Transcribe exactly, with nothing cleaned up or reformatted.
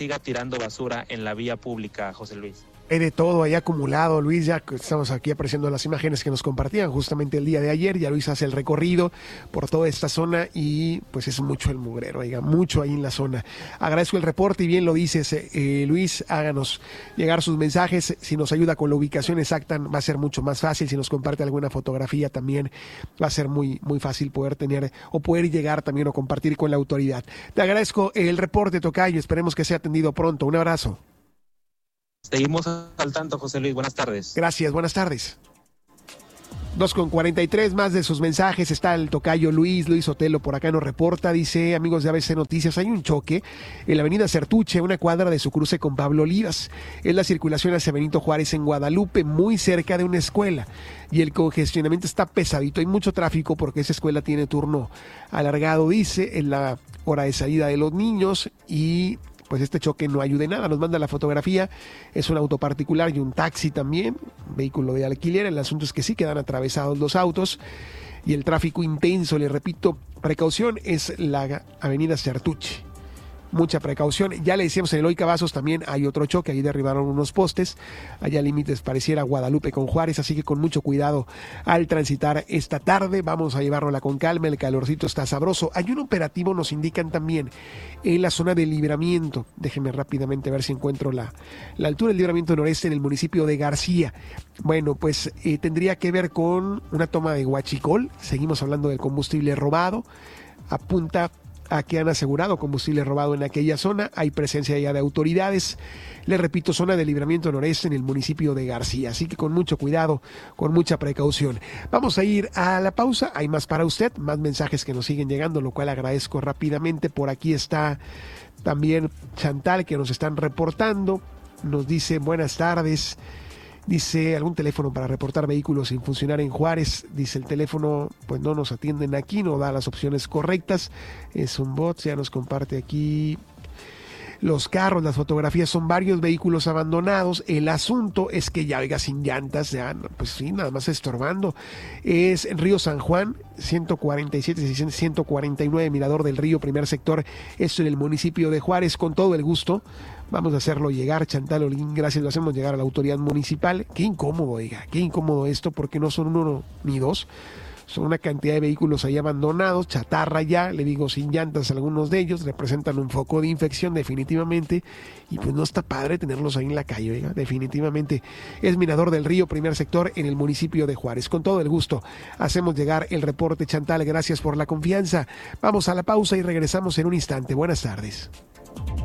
siga tirando basura en la vía pública, José Luis. Hay de todo ahí acumulado, Luis. Ya estamos aquí apreciando las imágenes que nos compartían justamente el día de ayer. Ya Luis hace el recorrido por toda esta zona y pues es mucho el mugrero, oiga, mucho ahí en la zona. Agradezco el reporte y bien lo dices, eh, Luis, háganos llegar sus mensajes. Si nos ayuda con la ubicación exacta va a ser mucho más fácil. Si nos comparte alguna fotografía también va a ser muy, muy fácil poder tener o poder llegar también o compartir con la autoridad. Te agradezco el reporte, tocayo. Esperemos que sea atendido pronto. Un abrazo. Seguimos al tanto, José Luis. Buenas tardes. Gracias, buenas tardes. dos con cuarenta y tres, más de sus mensajes. Está el tocayo Luis, Luis Otelo por acá nos reporta. Dice, amigos de A B C Noticias, hay un choque en la avenida Certuche, una cuadra de su cruce con Pablo Olivas. Es la circulación hacia Benito Juárez en Guadalupe, muy cerca de una escuela. Y el congestionamiento está pesadito. Hay mucho tráfico porque esa escuela tiene turno alargado, dice, en la hora de salida de los niños. Y pues este choque no ayude nada. Nos manda la fotografía, es un auto particular y un taxi también, vehículo de alquiler. El asunto es que sí quedan atravesados los autos y el tráfico intenso. Le repito, precaución, es la avenida Certuche. Mucha precaución. Ya le decíamos en Eloy Cavazos también hay otro choque, ahí derribaron unos postes, allá límites pareciera Guadalupe con Juárez, así que con mucho cuidado al transitar esta tarde. Vamos a llevarla con calma, el calorcito está sabroso. Hay un operativo, nos indican también, en la zona del Libramiento. Déjenme rápidamente ver si encuentro la, la altura del Libramiento Noreste en el municipio de García. Bueno, pues eh, tendría que ver con una toma de huachicol. Seguimos hablando del combustible robado. Apunta a que han asegurado combustible robado en aquella zona. Hay presencia ya de autoridades. Les repito, zona de Libramiento Noreste en el municipio de García. Así que con mucho cuidado, con mucha precaución. Vamos a ir a la pausa. Hay más para usted, más mensajes que nos siguen llegando, lo cual agradezco rápidamente. Por aquí está también Chantal, que nos están reportando. Nos dice, buenas tardes. Dice, algún teléfono para reportar vehículos sin funcionar en Juárez. Dice, el teléfono, pues no nos atienden aquí, no da las opciones correctas. Es un bot, ya nos comparte aquí los carros, las fotografías, son varios vehículos abandonados. El asunto es que ya, oiga, sin llantas, ya, pues sí, nada más estorbando. Es en Río San Juan, ciento cuarenta y siete, ciento cuarenta y nueve, Mirador del Río, primer sector, esto en el municipio de Juárez. Con todo el gusto vamos a hacerlo llegar, Chantal Olguín, gracias, lo hacemos llegar a la autoridad municipal. Qué incómodo, oiga, qué incómodo esto, porque no son uno ni dos, son una cantidad de vehículos ahí abandonados, chatarra ya, le digo, sin llantas algunos de ellos, representan un foco de infección definitivamente, y pues no está padre tenerlos ahí en la calle, oiga, definitivamente. Es Mirador del Río, primer sector, en el municipio de Juárez. Con todo el gusto hacemos llegar el reporte, Chantal, gracias por la confianza. Vamos a la pausa y regresamos en un instante. Buenas tardes.